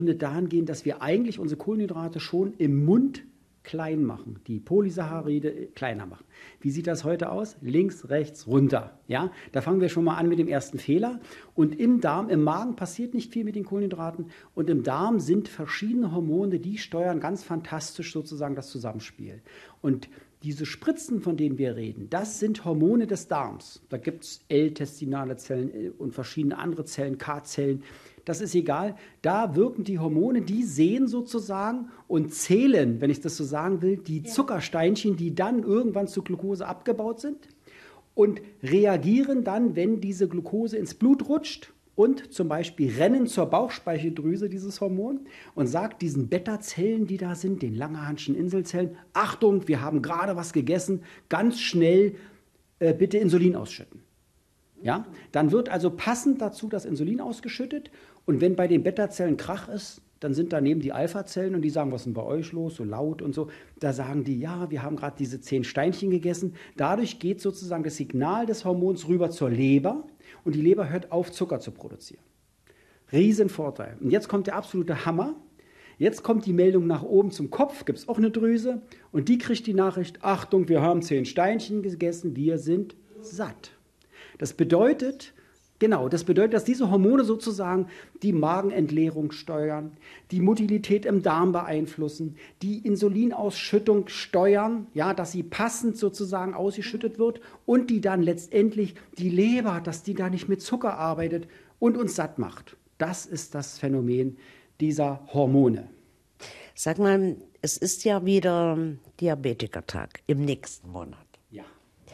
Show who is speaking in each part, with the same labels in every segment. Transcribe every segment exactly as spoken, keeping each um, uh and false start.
Speaker 1: dahingehend, dass wir eigentlich unsere Kohlenhydrate schon im Mund klein machen, die Polysaccharide kleiner machen. Wie sieht das heute aus? Links, rechts, runter. Ja, da fangen wir schon mal an mit dem ersten Fehler. Und im Darm, im Magen passiert nicht viel mit den Kohlenhydraten. Und im Darm sind verschiedene Hormone, die steuern ganz fantastisch sozusagen das Zusammenspiel. Und diese Spritzen, von denen wir reden, das sind Hormone des Darms. Da gibt es L-testinale Zellen und verschiedene andere Zellen, K-Zellen. Das ist egal. Da wirken die Hormone, die sehen sozusagen und zählen, wenn ich das so sagen will, die Zuckersteinchen, die dann irgendwann zu Glucose abgebaut sind und reagieren dann, wenn diese Glucose ins Blut rutscht und zum Beispiel rennen zur Bauchspeicheldrüse dieses Hormon und sagt diesen Beta-Zellen, die da sind, den Langerhanschen Inselzellen, Achtung, wir haben gerade was gegessen, ganz schnell äh, bitte Insulin ausschütten. Ja? Dann wird also passend dazu das Insulin ausgeschüttet und wenn bei den Beta-Zellen Krach ist, dann sind daneben die Alpha-Zellen und die sagen, was ist denn bei euch los, so laut und so. Da sagen die, ja, wir haben gerade diese zehn Steinchen gegessen. Dadurch geht sozusagen das Signal des Hormons rüber zur Leber und die Leber hört auf, Zucker zu produzieren. Riesenvorteil. Und jetzt kommt der absolute Hammer. Jetzt kommt die Meldung nach oben zum Kopf, gibt es auch eine Drüse und die kriegt die Nachricht, Achtung, wir haben zehn Steinchen gegessen, wir sind satt. Das bedeutet, genau, das bedeutet, dass diese Hormone sozusagen die Magenentleerung steuern, die Motilität im Darm beeinflussen, die Insulinausschüttung steuern, ja, dass sie passend sozusagen ausgeschüttet wird und die dann letztendlich die Leber, dass die da nicht mit Zucker arbeitet und uns satt macht. Das ist das Phänomen dieser Hormone.
Speaker 2: Sag mal, es ist ja wieder Diabetikertag im nächsten Monat.
Speaker 1: Ja.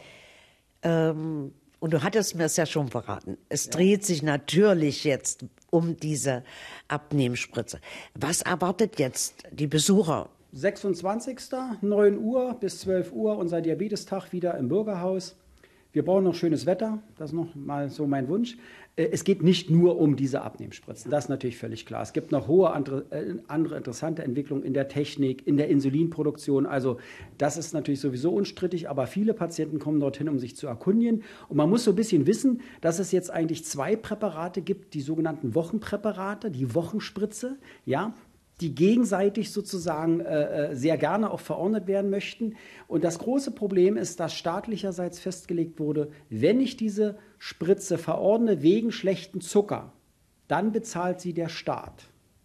Speaker 2: Ähm, Und du hattest mir es ja schon verraten. Es
Speaker 1: ja.
Speaker 2: dreht sich natürlich jetzt um diese Abnehmspritze. Was erwartet jetzt die Besucher?
Speaker 1: sechsundzwanzigsten neun Uhr bis zwölf Uhr unser Diabetestag wieder im Bürgerhaus. Wir brauchen noch schönes Wetter, das ist noch mal so mein Wunsch. Es geht nicht nur um diese Abnehmspritzen, das ist natürlich völlig klar. Es gibt noch hohe andere, äh, andere interessante Entwicklungen in der Technik, in der Insulinproduktion. Also das ist natürlich sowieso unstrittig, aber viele Patienten kommen dorthin, um sich zu erkundigen. Und man muss so ein bisschen wissen, dass es jetzt eigentlich zwei Präparate gibt, die sogenannten Wochenpräparate, die Wochenspritze, ja, die gegenseitig sozusagen äh, sehr gerne auch verordnet werden möchten. Und das große Problem ist, dass staatlicherseits festgelegt wurde, wenn ich diese Spritze verordne wegen schlechten Zucker, dann bezahlt sie der Staat.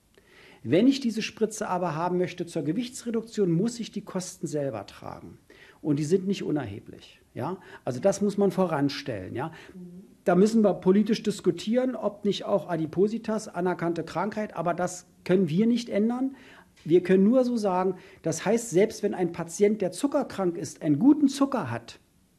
Speaker 1: Wenn ich diese Spritze aber haben möchte zur Gewichtsreduktion, muss ich die Kosten selber tragen. Und die sind nicht unerheblich. Ja? Also das muss man voranstellen. Ja? Da müssen wir politisch diskutieren, ob nicht auch Adipositas, anerkannte Krankheit, aber das können wir nicht ändern. Wir können nur so sagen, das heißt, selbst wenn ein Patient, der zuckerkrank ist, einen guten Zucker hat,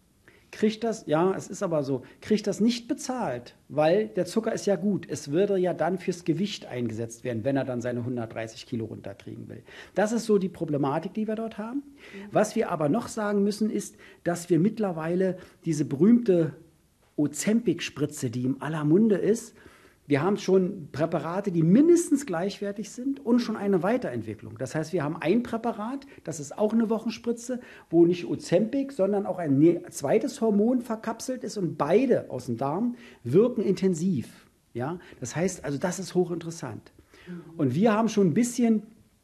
Speaker 1: kriegt das, ja, es ist aber so, kriegt das nicht bezahlt, weil der Zucker ist ja gut. Es würde ja dann fürs Gewicht eingesetzt werden, wenn er dann seine hundertdreißig Kilo runterkriegen will. Das ist so die Problematik, die wir dort haben. Was wir aber noch sagen müssen, ist, dass wir mittlerweile diese berühmte Ozempic-Spritze, die im aller Munde ist, wir haben schon Präparate, die mindestens gleichwertig sind und schon eine Weiterentwicklung. Das heißt, wir haben ein Präparat, das ist auch eine Wochenspritze, wo nicht Ozempic, sondern auch ein zweites Hormon verkapselt ist und beide aus dem Darm wirken intensiv. Ja? Das heißt, also das ist hochinteressant. Und wir haben schon ein bisschen,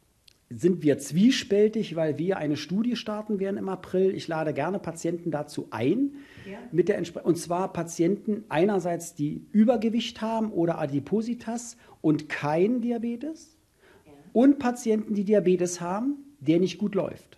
Speaker 1: sind wir zwiespältig, weil wir eine Studie starten werden im April. Ich lade gerne Patienten dazu ein, ja. mit der Entspre- und zwar Patienten einerseits, die Übergewicht haben oder Adipositas und kein Diabetes ja. und Patienten, die Diabetes haben, der nicht gut läuft.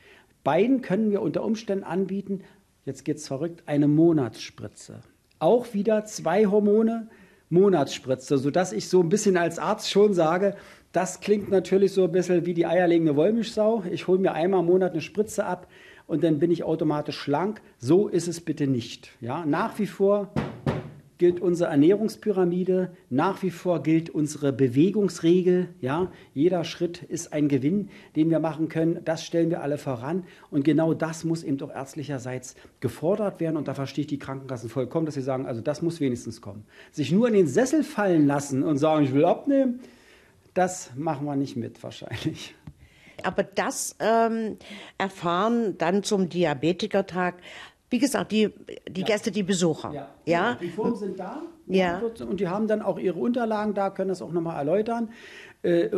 Speaker 1: Beiden können wir unter Umständen anbieten, jetzt geht's verrückt, eine Monatsspritze. Auch wieder zwei Hormone, Monatsspritze, sodass ich so ein bisschen als Arzt schon sage, das klingt natürlich so ein bisschen wie die eierlegende Wollmilchsau. Ich hole mir einmal im Monat eine Spritze ab und dann bin ich automatisch schlank. So ist es bitte nicht. Ja, nach wie vor gilt unsere Ernährungspyramide, nach wie vor gilt unsere Bewegungsregel. Ja, jeder Schritt ist ein Gewinn, den wir machen können. Das stellen wir alle voran. Und genau das muss eben doch ärztlicherseits gefordert werden. Und da verstehe ich die Krankenkassen vollkommen, dass sie sagen, also das muss wenigstens kommen. Sich nur in den Sessel fallen lassen und sagen, ich will abnehmen, das machen wir nicht mit wahrscheinlich.
Speaker 2: Aber das ähm, erfahren dann zum Diabetikertag, wie gesagt, die, die ja. Gäste, die Besucher.
Speaker 1: Ja.
Speaker 2: Ja?
Speaker 1: Die Formen sind da
Speaker 2: ja.
Speaker 1: und die haben dann auch ihre Unterlagen da, können das auch nochmal erläutern. Äh,